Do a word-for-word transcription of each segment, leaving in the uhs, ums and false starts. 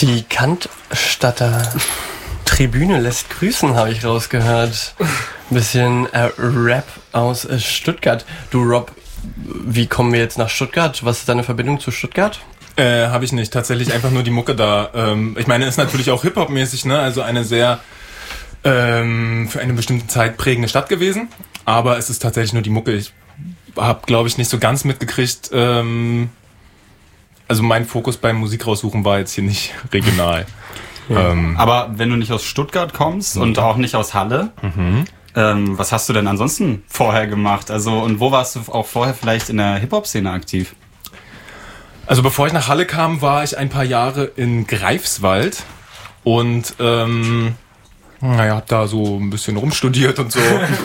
Die Cannstatter Tribüne lässt grüßen, habe ich rausgehört. Ein bisschen äh, Rap aus äh, Stuttgart. Du Rob, wie kommen wir jetzt nach Stuttgart? Was ist deine Verbindung zu Stuttgart? Äh, habe ich nicht. Tatsächlich einfach nur die Mucke da. Ähm, ich meine, ist natürlich auch Hip-Hop-mäßig, ne? Also eine sehr ähm, für eine bestimmte Zeit prägende Stadt gewesen. Aber es ist tatsächlich nur die Mucke. Ich habe, glaube ich, nicht so ganz mitgekriegt. Ähm, also mein Fokus beim Musik raussuchen war jetzt hier nicht regional. Ja. Ähm, Aber wenn du nicht aus Stuttgart kommst und auch nicht aus Halle, mhm. ähm, was hast du denn ansonsten vorher gemacht? Also und wo warst du auch vorher vielleicht in der Hip-Hop-Szene aktiv? Also bevor ich nach Halle kam, war ich ein paar Jahre in Greifswald und ähm, naja, hab da so ein bisschen rumstudiert und so.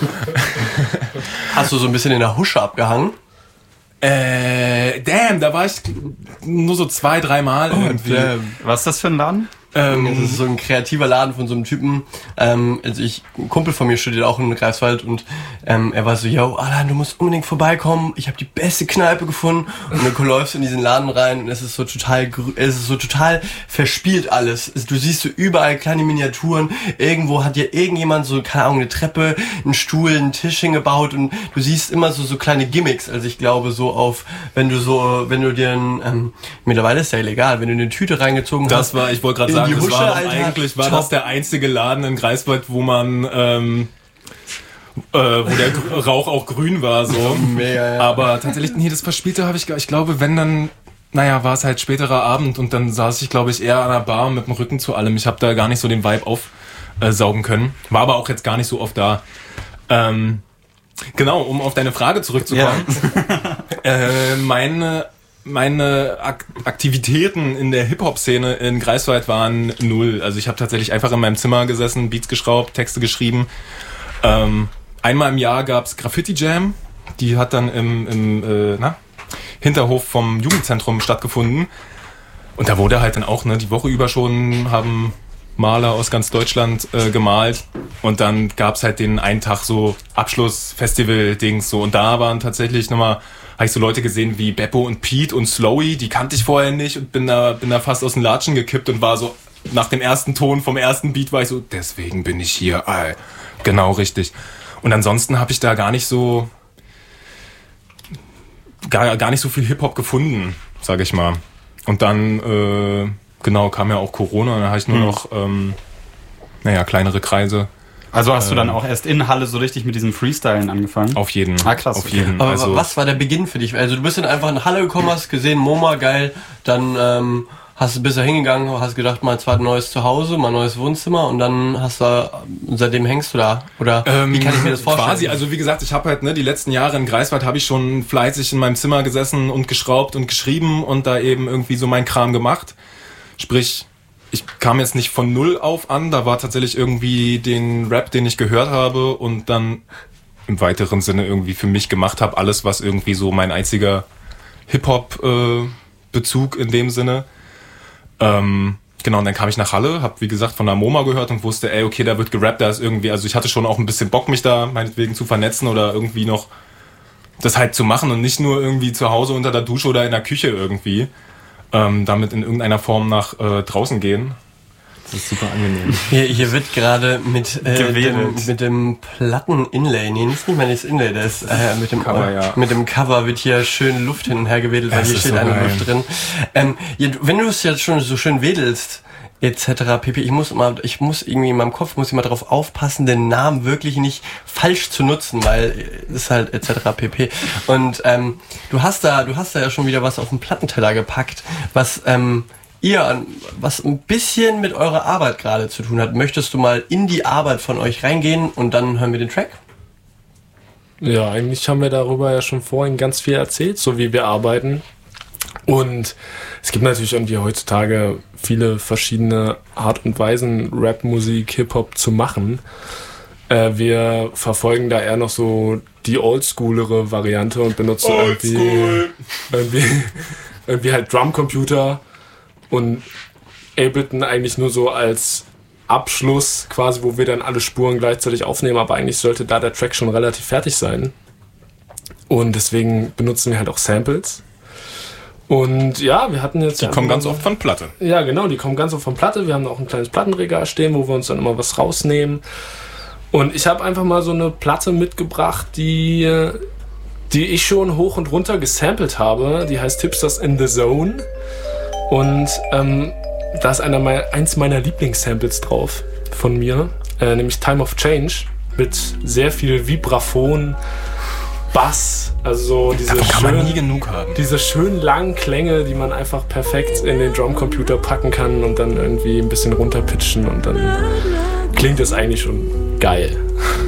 Hast du so ein bisschen in der Husche abgehangen? Äh, damn, da war ich nur so zwei, drei Mal oh, irgendwie. Damn. Was ist das für ein Laden? Ähm, das ist so ein kreativer Laden von so einem Typen. Ähm, also ich, ein Kumpel von mir studiert auch in Greifswald und ähm, er war so, yo, Alan, du musst unbedingt vorbeikommen. Ich habe die beste Kneipe gefunden. Und dann läufst du in diesen Laden rein und es ist so total, es ist so total verspielt alles. Du siehst so überall kleine Miniaturen. Irgendwo hat dir irgendjemand so, keine Ahnung, eine Treppe, einen Stuhl, einen Tisch hingebaut und du siehst immer so so kleine Gimmicks. Also ich glaube so auf, wenn du so, wenn du dir ein, ähm, mittlerweile ist ja illegal, wenn du eine Tüte reingezogen das hast. Das war, ich wollte gerade sagen, das Husche, war Alter, eigentlich war top. das der einzige Laden in Greifswald, wo man ähm, äh, wo der Rauch auch grün war so. Mega, ja. Aber tatsächlich, nee, das Verspielte habe ich, ich glaube, wenn dann, naja, war es halt späterer Abend und dann saß ich, glaube ich, eher an der Bar mit dem Rücken zu allem. Ich habe da gar nicht so den Vibe aufsaugen können. War aber auch jetzt gar nicht so oft da. Ähm, genau, um auf deine Frage zurückzukommen. Ja. äh, meine Meine Ak- Aktivitäten in der Hip-Hop-Szene in Greifswald waren null. Also ich habe tatsächlich einfach in meinem Zimmer gesessen, Beats geschraubt, Texte geschrieben. Ähm, einmal im Jahr gab's Graffiti Jam. Die hat dann im, im äh, na, Hinterhof vom Jugendzentrum stattgefunden. Und da wurde halt dann auch ne, die Woche über schon haben Maler aus ganz Deutschland äh, gemalt. Und dann gab's halt den einen Tag so Abschluss-Festival-Dings so. Und da waren tatsächlich nochmal habe ich so Leute gesehen wie Beppo und Pete und Slowy, die kannte ich vorher nicht und bin da, bin da fast aus den Latschen gekippt und war so, nach dem ersten Ton vom ersten Beat war ich so, deswegen bin ich hier, ey. Genau richtig. Und ansonsten habe ich da gar nicht so, gar, gar nicht so viel Hip-Hop gefunden, sage ich mal. Und dann, äh, genau, kam ja auch Corona und dann habe ich nur hm. noch, ähm, naja, kleinere Kreise. Also hast du dann auch erst in Halle so richtig mit diesem Freestylen angefangen? Auf jeden. Ah, krass. Auf okay. jeden. Aber also, was war der Beginn für dich? Also du bist dann einfach in Halle gekommen, hast gesehen, MoMA, geil, dann ähm, hast du bist da hingegangen, hast gedacht, mal zwar ein neues Zuhause, mal ein neues Wohnzimmer und dann hast du, seitdem hängst du da? Oder ähm, wie kann ich mir das vorstellen? Quasi, also wie gesagt, ich habe halt, ne, die letzten Jahre in Greifswald habe ich schon fleißig in meinem Zimmer gesessen und geschraubt und geschrieben und da eben irgendwie so mein Kram gemacht. Sprich, ich kam jetzt nicht von null auf an, da war tatsächlich irgendwie den Rap, den ich gehört habe und dann im weiteren Sinne irgendwie für mich gemacht habe, alles was irgendwie so mein einziger Hip-Hop-Bezug äh, in dem Sinne. Ähm, genau, und dann kam ich nach Halle, hab wie gesagt von der MoMA gehört und wusste, ey, okay, da wird gerappt, da ist irgendwie, also ich hatte schon auch ein bisschen Bock, mich da meinetwegen zu vernetzen oder irgendwie noch das halt zu machen und nicht nur irgendwie zu Hause unter der Dusche oder in der Küche irgendwie. Ähm, damit in irgendeiner Form nach äh, draußen gehen. Das ist super angenehm. Hier, hier wird gerade mit, äh, dem, mit dem Platten-Inlay, nee, nicht mal das Inlay, das äh, mit dem Cover, ja. mit dem Cover wird hier schön Luft hin und her gewedelt, weil Das hier ist steht so eine geil. Luft drin. Ähm, ja, wenn du es jetzt schon so schön wedelst, et cetera pp. Ich muss mal, ich muss irgendwie in meinem Kopf muss ich mal darauf aufpassen, den Namen wirklich nicht falsch zu nutzen, weil es ist halt et cetera pp. Und ähm, du hast da, du hast da ja schon wieder was auf den Plattenteller gepackt, was ähm, ihr, was ein bisschen mit eurer Arbeit gerade zu tun hat. Möchtest du mal in die Arbeit von euch reingehen und dann hören wir den Track? Ja, eigentlich haben wir darüber ja schon vorhin ganz viel erzählt, so wie wir arbeiten. Und es gibt natürlich irgendwie heutzutage viele verschiedene Art und Weisen, Rap-Musik, Hip-Hop zu machen. Äh, wir verfolgen da eher noch so die oldschoolere Variante und benutzen irgendwie, irgendwie, irgendwie halt Drumcomputer und Ableton eigentlich nur so als Abschluss quasi, wo wir dann alle Spuren gleichzeitig aufnehmen, aber eigentlich sollte da der Track schon relativ fertig sein. Und deswegen benutzen wir halt auch Samples. Und ja, wir hatten jetzt... Die kommen ganz oft von Platte. Ja, genau, die kommen ganz oft von Platte. Wir haben auch ein kleines Plattenregal stehen, wo wir uns dann immer was rausnehmen. Und ich habe einfach mal so eine Platte mitgebracht, die, die ich schon hoch und runter gesampelt habe. Die heißt Hipsters in the Zone. Und ähm, da ist einer meiner, eins meiner Lieblingssamples drauf von mir, äh, nämlich Time of Change, mit sehr viel Vibraphon, Bass, also diese Davon kann man schönen, nie genug haben. diese schönen langen Klänge, die man einfach perfekt in den Drumcomputer packen kann und dann irgendwie ein bisschen runterpitchen und dann klingt es eigentlich schon geil.